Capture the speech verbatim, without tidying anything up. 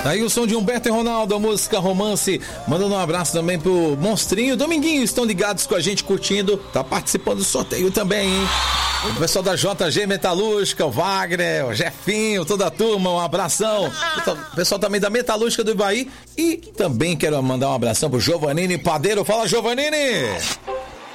Aí o som de Humberto e Ronaldo, a música Romance. Mandando um abraço também pro Monstrinho. Dominguinho, estão ligados com a gente, curtindo. Tá participando do sorteio também, hein? O pessoal da J G Metalúrgica, o Wagner, o Jefinho, toda a turma, um abração. O pessoal também da Metalúrgica do Ivaí. E também quero mandar um abração pro Giovannini Padeiro. Fala, Giovannini!